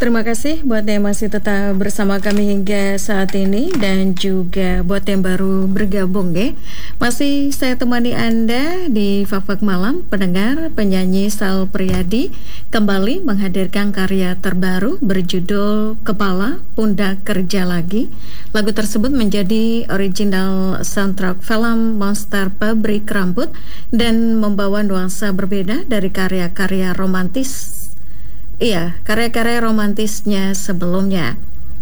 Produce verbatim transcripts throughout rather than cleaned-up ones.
Terima kasih buat yang masih tetap bersama kami hingga saat ini dan juga buat yang baru bergabung ya. Masih saya temani Anda di Fak-Fak Malam. Pendengar, penyanyi Sal Priadi kembali menghadirkan karya terbaru berjudul Kepala Pundak Kerja Lagi. Lagu tersebut menjadi original soundtrack film Monster Pabrik Rambut dan membawa nuansa berbeda dari karya-karya romantis Iya, karya-karya romantisnya sebelumnya.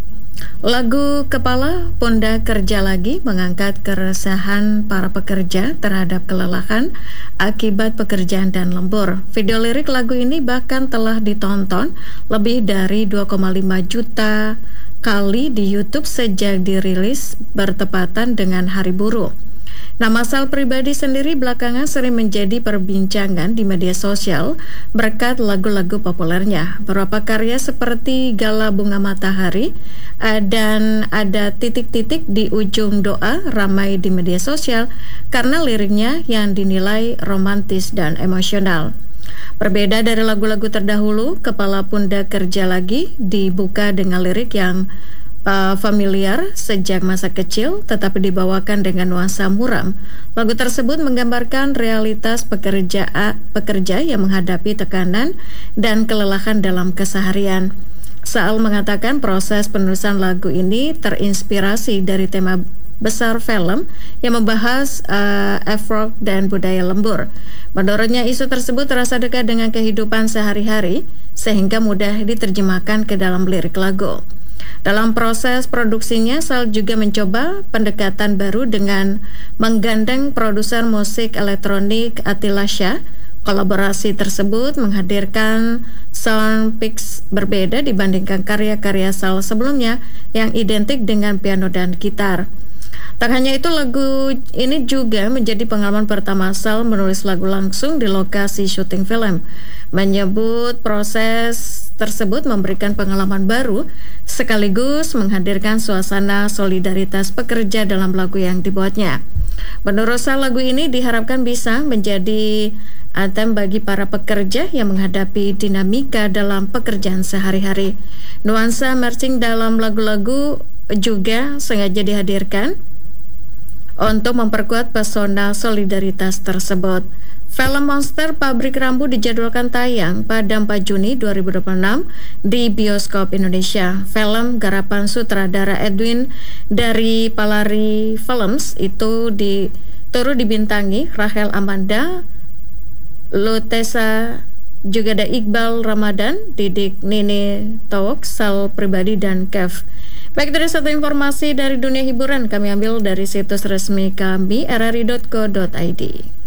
Lagu Kepala Pundak Kerja Lagi mengangkat keresahan para pekerja terhadap kelelahan akibat pekerjaan dan lembur. Video lirik lagu ini bahkan telah ditonton lebih dari dua koma lima juta kali di YouTube sejak dirilis bertepatan dengan Hari Buruh. Nama Sal Priadi sendiri belakangan sering menjadi perbincangan di media sosial berkat lagu-lagu populernya. Beberapa karya seperti Gala Bunga Matahari dan ada titik-titik di ujung doa ramai di media sosial karena liriknya yang dinilai romantis dan emosional. Berbeda dari lagu-lagu terdahulu, Kepala Pundak Kerja Lagi dibuka dengan lirik yang Uh, familiar sejak masa kecil tetapi dibawakan dengan nuansa muram. Lagu tersebut menggambarkan realitas pekerja pekerja yang menghadapi tekanan dan kelelahan dalam keseharian. Sal mengatakan proses penulisan lagu ini terinspirasi dari tema besar film yang membahas uh, effort dan budaya lembur. Menurutnya isu tersebut terasa dekat dengan kehidupan sehari-hari sehingga mudah diterjemahkan ke dalam lirik lagu. Dalam proses produksinya, Sal juga mencoba pendekatan baru dengan menggandeng produser musik elektronik Attila Shah. Kolaborasi tersebut menghadirkan sound mix berbeda dibandingkan karya-karya Sal sebelumnya yang identik dengan piano dan gitar. Tak hanya itu, lagu ini juga menjadi pengalaman pertama Sal menulis lagu langsung di lokasi syuting film. Menyebut proses tersebut memberikan pengalaman baru sekaligus menghadirkan suasana solidaritas pekerja dalam lagu yang dibuatnya. Menurut Sal, lagu ini diharapkan bisa menjadi anthem bagi para pekerja yang menghadapi dinamika dalam pekerjaan sehari-hari. Nuansa marching dalam lagu-lagu juga sengaja dihadirkan untuk memperkuat pesona solidaritas tersebut. Film Monster Pabrik Rambut dijadwalkan tayang pada empat Juni dua ribu dua puluh enam di bioskop Indonesia. Film garapan sutradara Edwin dari Palari Films itu di, turut dibintangi Rachel Amanda, Lutesa, juga ada Iqbal Ramadan, Didik Nini Tawok, Sal Priadi, dan Kev. Baik, dari satu informasi dari dunia hiburan kami ambil dari situs resmi kami r r i dot co dot i d.